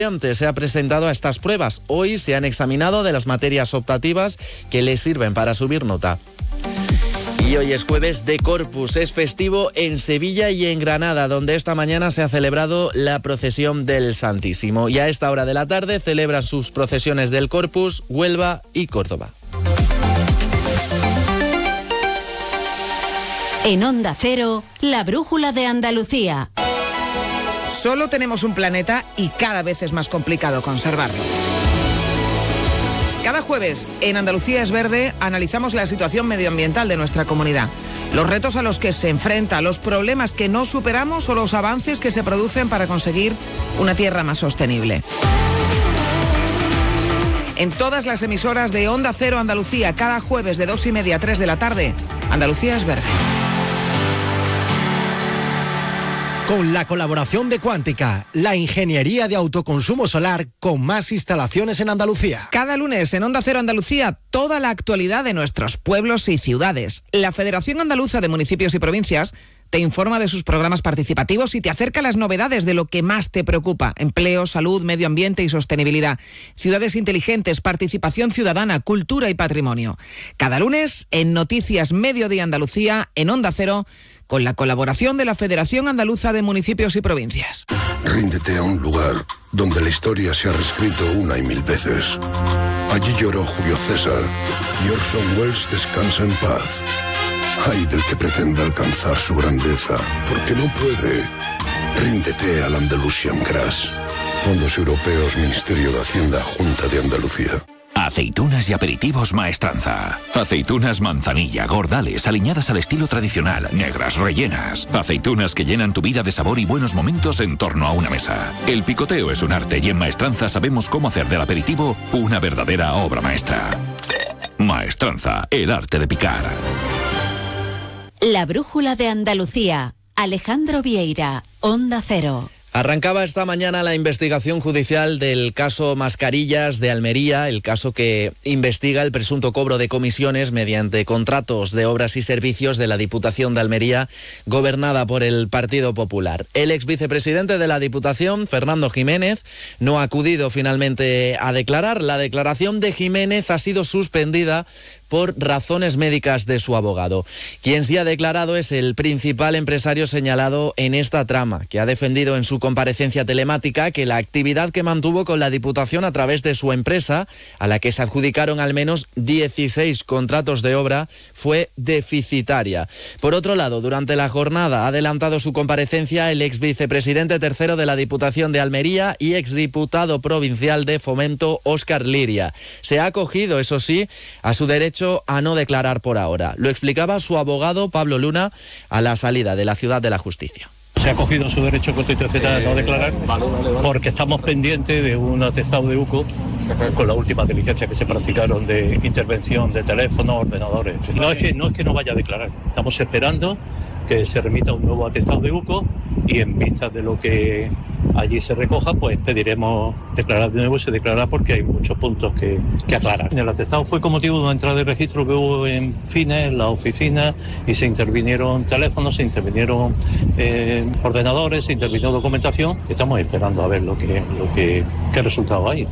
Se ha presentado a estas pruebas. Hoy se han examinado de las materias optativas que les sirven para subir nota. Y hoy es jueves de Corpus, es festivo en Sevilla y en Granada, donde esta mañana se ha celebrado la procesión del Santísimo. Y a esta hora de la tarde celebran sus procesiones del Corpus, Huelva y Córdoba. En Onda Cero, la brújula de Andalucía. Solo tenemos un planeta y cada vez es más complicado conservarlo. Cada jueves en Andalucía es Verde analizamos la situación medioambiental de nuestra comunidad, los retos a los que se enfrenta, los problemas que no superamos o los avances que se producen para conseguir una tierra más sostenible. En todas las emisoras de Onda Cero Andalucía, cada jueves de 2:30 a 3 de la tarde, Andalucía es Verde. Con la colaboración de Cuántica, la ingeniería de autoconsumo solar con más instalaciones en Andalucía. Cada lunes en Onda Cero Andalucía, toda la actualidad de nuestros pueblos y ciudades. La Federación Andaluza de Municipios y Provincias te informa de sus programas participativos y te acerca las novedades de lo que más te preocupa: empleo, salud, medio ambiente y sostenibilidad, ciudades inteligentes, participación ciudadana, cultura y patrimonio. Cada lunes en Noticias Mediodía Andalucía, en Onda Cero, con la colaboración de la Federación Andaluza de Municipios y Provincias. Ríndete a un lugar donde la historia se ha reescrito una y mil veces. Allí lloró Julio César y Orson Welles descansa en paz. Ay del que pretenda alcanzar su grandeza, porque no puede. Ríndete al Andalusian Crash. Fondos Europeos, Ministerio de Hacienda, Junta de Andalucía. Aceitunas y aperitivos Maestranza. Aceitunas manzanilla, gordales, aliñadas al estilo tradicional, negras, rellenas. Aceitunas que llenan tu vida de sabor y buenos momentos en torno a una mesa. El picoteo es un arte y en Maestranza sabemos cómo hacer del aperitivo una verdadera obra maestra. Maestranza, el arte de picar. La brújula de Andalucía. Alejandro Vieira, Onda Cero. Arrancaba esta mañana la investigación judicial del caso Mascarillas de Almería, el caso que investiga el presunto cobro de comisiones mediante contratos de obras y servicios de la Diputación de Almería, gobernada por el Partido Popular. El exvicepresidente de la Diputación, Fernando Jiménez, no ha acudido finalmente a declarar. La declaración de Jiménez ha sido suspendida por razones médicas de su abogado. Quien sí ha declarado es el principal empresario señalado en esta trama, que ha defendido en su comparecencia telemática que la actividad que mantuvo con la Diputación a través de su empresa, a la que se adjudicaron al menos 16 contratos de obra, fue deficitaria. Por otro lado, durante la jornada ha adelantado su comparecencia el exvicepresidente tercero de la Diputación de Almería y exdiputado provincial de Fomento, Óscar Liria. Se ha acogido, eso sí, a su derecho a no declarar por ahora. Lo explicaba su abogado Pablo Luna a la salida de la Ciudad de la Justicia. Se ha cogido su derecho constitucional a no declarar porque estamos pendientes de un atestado de UCO con las últimas diligencias que se practicaron de intervención de teléfonos, ordenadores. No es que no vaya a declarar, estamos esperando que se remita un nuevo atestado de UCO y en vista de lo que allí se recoja, pues pediremos declarar de nuevo y se declarará porque hay muchos puntos que aclarar. El atestado fue con motivo de una entrada de registro que hubo en Fines, en la oficina, y se intervinieron teléfonos, se intervinieron ordenadores, se intervino documentación. Estamos esperando a ver qué resultado hay.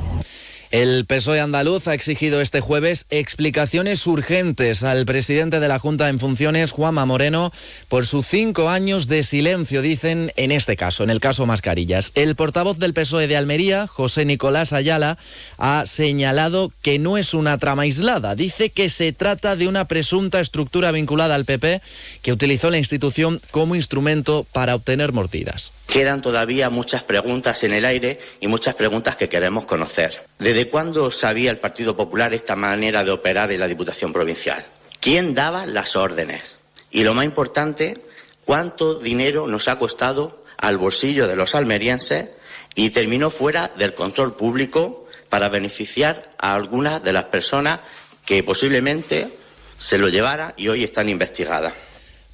El PSOE andaluz ha exigido este jueves explicaciones urgentes al presidente de la Junta en funciones, Juanma Moreno, por sus 5 años de silencio, dicen, en este caso, en el caso Mascarillas. El portavoz del PSOE de Almería, José Nicolás Ayala, ha señalado que no es una trama aislada. Dice que se trata de una presunta estructura vinculada al PP que utilizó la institución como instrumento para obtener mordidas. Quedan todavía muchas preguntas en el aire y muchas preguntas que queremos conocer. ¿Desde cuándo sabía el Partido Popular esta manera de operar en la Diputación Provincial? ¿Quién daba las órdenes? Y lo más importante, ¿cuánto dinero nos ha costado al bolsillo de los almerienses y terminó fuera del control público para beneficiar a algunas de las personas que posiblemente se lo llevara y hoy están investigadas?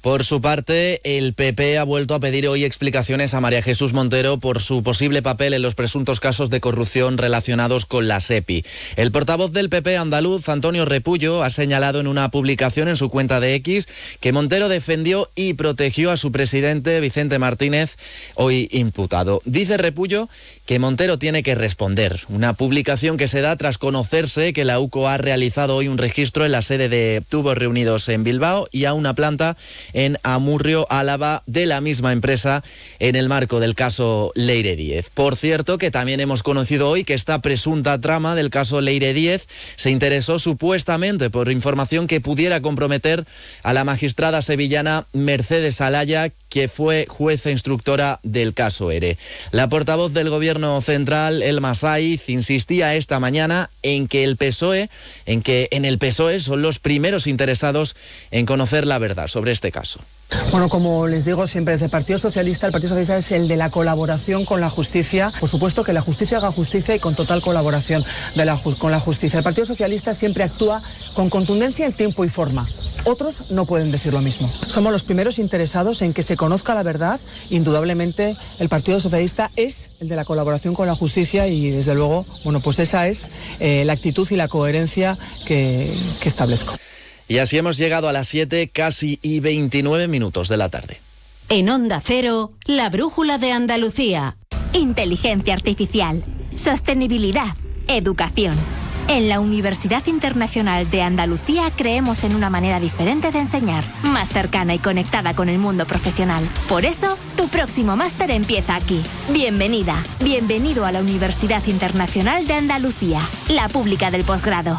Por su parte, el PP ha vuelto a pedir hoy explicaciones a María Jesús Montero por su posible papel en los presuntos casos de corrupción relacionados con la SEPI. El portavoz del PP andaluz, Antonio Repullo, ha señalado en una publicación en su cuenta de X que Montero defendió y protegió a su presidente, Vicente Martínez, hoy imputado. Dice Repullo que Montero tiene que responder. Una publicación que se da tras conocerse que la UCO ha realizado hoy un registro en la sede de Tubos Reunidos en Bilbao y a una planta en Amurrio, Álava, de la misma empresa en el marco del caso Leire Díez. Por cierto, que también hemos conocido hoy que esta presunta trama del caso Leire Díez se interesó supuestamente por información que pudiera comprometer a la magistrada sevillana Mercedes Alaya, que fue jueza instructora del caso ERE. La portavoz del Gobierno Central, Elma Saiz, insistía esta mañana en que el PSOE son los primeros interesados en conocer la verdad sobre este caso. Bueno, como les digo siempre desde el Partido Socialista es el de la colaboración con la justicia. Por supuesto que la justicia haga justicia y con total colaboración con la justicia. El Partido Socialista siempre actúa con contundencia en tiempo y forma. Otros no pueden decir lo mismo. Somos los primeros interesados en que se conozca la verdad. Indudablemente el Partido Socialista es el de la colaboración con la justicia y desde luego, bueno, pues esa es la actitud y la coherencia que establezco. Y así hemos llegado a las 7, casi y 29 minutos de la tarde. En Onda Cero, la brújula de Andalucía. Inteligencia artificial, sostenibilidad, educación. En la Universidad Internacional de Andalucía creemos en una manera diferente de enseñar, más cercana y conectada con el mundo profesional. Por eso, tu próximo máster empieza aquí. Bienvenida, bienvenido a la Universidad Internacional de Andalucía, la pública del posgrado.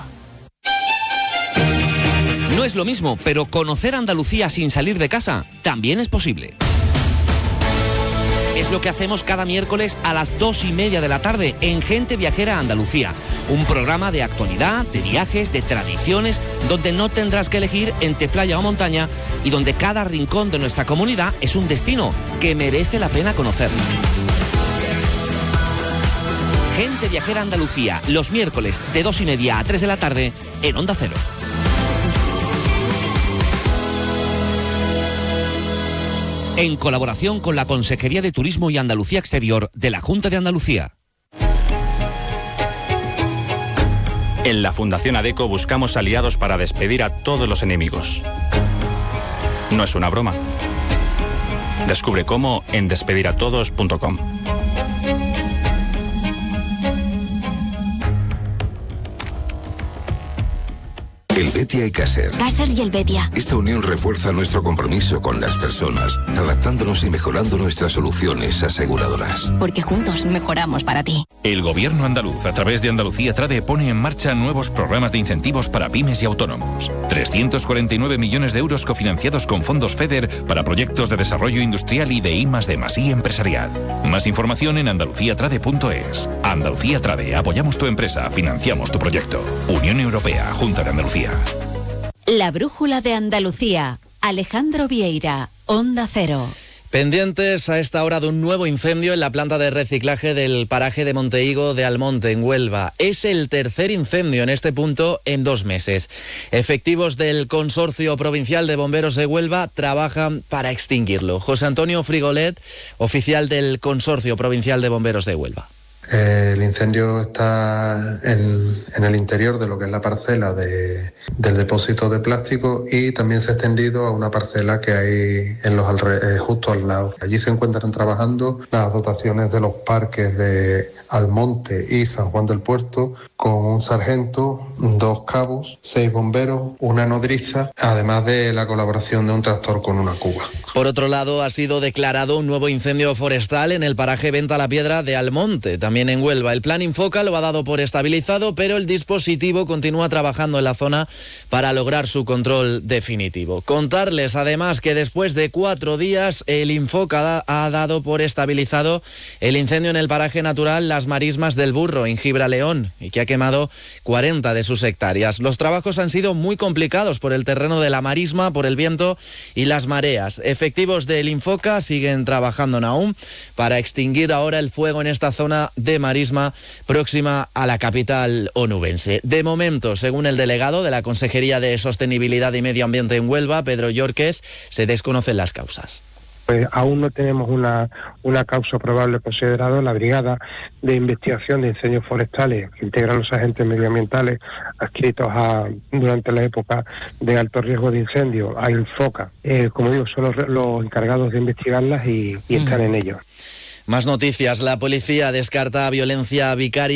No es lo mismo, pero conocer Andalucía sin salir de casa también es posible. Es lo que hacemos cada miércoles a las 2:30 de la tarde en Gente Viajera Andalucía. Un programa de actualidad, de viajes, de tradiciones, donde no tendrás que elegir entre playa o montaña y donde cada rincón de nuestra comunidad es un destino que merece la pena conocer. Gente Viajera Andalucía, los miércoles de 2:30 a 3 de la tarde en Onda Cero. En colaboración con la Consejería de Turismo y Andalucía Exterior de la Junta de Andalucía. En la Fundación ADECO buscamos aliados para despedir a todos los enemigos. No es una broma. Descubre cómo en despediratodos.com. Helvetia y Caser. Caser y Helvetia. Esta unión refuerza nuestro compromiso con las personas, adaptándonos y mejorando nuestras soluciones aseguradoras. Porque juntos mejoramos para ti. El Gobierno andaluz, a través de Andalucía Trade, pone en marcha nuevos programas de incentivos para pymes y autónomos. 349 millones de euros cofinanciados con fondos FEDER para proyectos de desarrollo industrial y de I+D+I empresarial. Más información en andaluciatrade.es. Andalucía Trade, apoyamos tu empresa, financiamos tu proyecto. Unión Europea, Junta de Andalucía. La brújula de Andalucía. Alejandro Vieira, Onda Cero. Pendientes a esta hora de un nuevo incendio en la planta de reciclaje del paraje de Montehigo de Almonte, en Huelva. Es el tercer incendio en este punto en 2 meses. Efectivos del Consorcio Provincial de Bomberos de Huelva trabajan para extinguirlo. José Antonio Frigolet, oficial del Consorcio Provincial de Bomberos de Huelva. El incendio está en el interior de lo que es la parcela del depósito de plástico y también se ha extendido a una parcela que hay justo al lado. Allí se encuentran trabajando las dotaciones de los parques de Almonte y San Juan del Puerto, con un sargento, 2 cabos, 6 bomberos, una nodriza, además de la colaboración de un tractor con una cuba. Por otro lado, ha sido declarado un nuevo incendio forestal en el paraje Venta la Piedra de Almonte, también en Huelva. El plan Infoca lo ha dado por estabilizado, pero el dispositivo continúa trabajando en la zona para lograr su control definitivo. Contarles además que después de 4 días el Infoca ha dado por estabilizado el incendio en el paraje natural Las Marismas del Burro, en Gibraleón, y que ha quemado 40 de sus hectáreas. Los trabajos han sido muy complicados por el terreno de la marisma, por el viento y las mareas. Efectivamente, Efectivos del Infoca siguen trabajando aún para extinguir ahora el fuego en esta zona de marisma próxima a la capital onubense. De momento, según el delegado de la Consejería de Sostenibilidad y Medio Ambiente en Huelva, Pedro Llórquez, se desconocen las causas. Pues aún no tenemos una causa probable considerada. La Brigada de Investigación de Incendios Forestales, que integra los agentes medioambientales adscritos durante la época de alto riesgo de incendio, a Infoca, como digo, son los encargados de investigarlas y están en ello. Más noticias. La policía descarta violencia vicaria